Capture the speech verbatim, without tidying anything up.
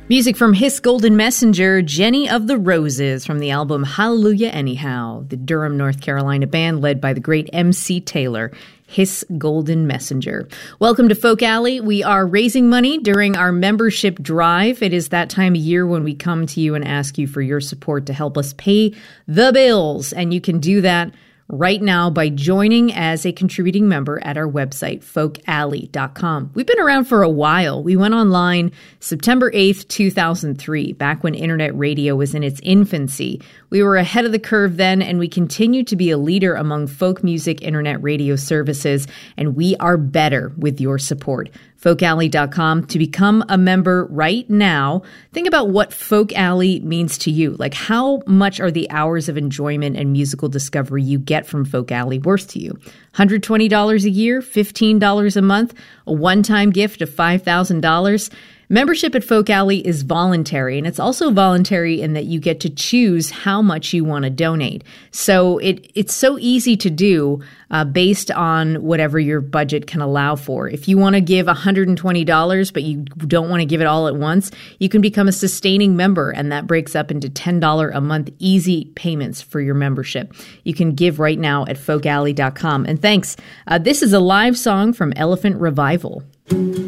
Music from Hiss Golden Messenger, Jenny of the Roses, from the album Hallelujah Anyhow, the Durham, North Carolina band led by the great M C Taylor. Hiss Golden Messenger. Welcome to Folk Alley. We are raising money during our membership drive. It is that time of year when we come to you and ask you for your support to help us pay the bills. And you can do that right now by joining as a contributing member at our website, folk alley dot com. We've been around for a while. We went online September eighth, two thousand three, back when internet radio was in its infancy. We were ahead of the curve then, and we continue to be a leader among folk music internet radio services, and we are better with your support. folk alley dot com to become a member right now. Think about what Folk Alley means to you. Like, how much are the hours of enjoyment and musical discovery you get from Folk Alley worth to you? one hundred twenty dollars a year, fifteen dollars a month, a one-time gift of five thousand dollars. Membership at Folk Alley is voluntary, and it's also voluntary in that you get to choose how much you want to donate. So it it's so easy to do uh, based on whatever your budget can allow for. If you want to give one hundred twenty dollars, but you don't want to give it all at once, you can become a sustaining member, and that breaks up into ten dollars a month easy payments for your membership. You can give right now at folk alley dot com. And thanks. Uh, this is a live song from Elephant Revival.